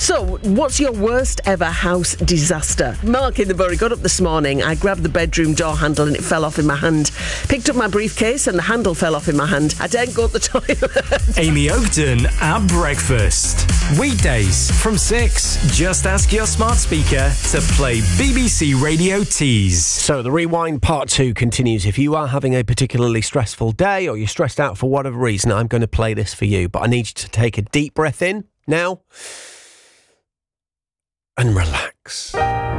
So, what's your worst ever house disaster? Mark in the Bury got up this morning. I grabbed the bedroom door handle and it fell off in my hand. Picked up my briefcase and the handle fell off in my hand. I didn't go to the toilet. Amy Oakton at breakfast. Weekdays from 6. Just ask your smart speaker to play BBC Radio Tees. So the Rewind Part 2 continues. If you are having a particularly stressful day or you're stressed out for whatever reason, I'm going to play this for you. But I need you to take a deep breath in now and relax.